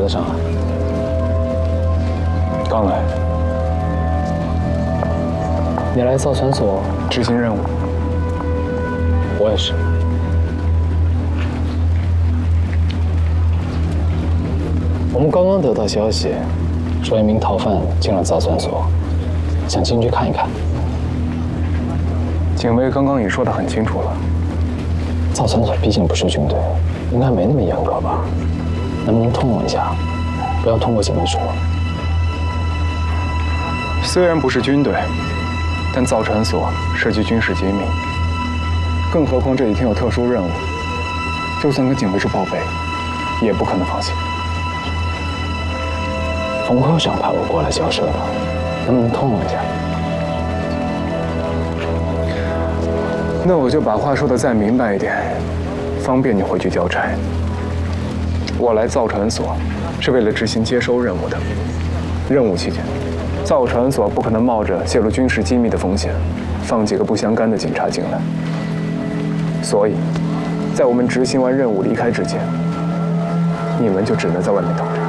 的上来？ 刚来。 你来造船所执行任务。 我也是。我们刚刚得到消息，说一名逃犯进了造船所，想进去看一看。 警卫刚刚已说得很清楚了。 造船所毕竟不是军队，应该没那么严格吧？能不能通融一下，不要通过警卫说？ 虽然不是军队，但造船所涉及军事机密，更何况这几天有特殊任务，就算跟警卫处报备，也不可能放心。 冯科长派我过来交涉的，能不能通融一下？ 那我就把话说得再明白一点，方便你回去交差。我来造船所是为了执行接收任务的。任务期间，造船所不可能冒着泄露军事机密的风险，放几个不相干的警察进来。所以，在我们执行完任务离开之前，你们就只能在外面等着。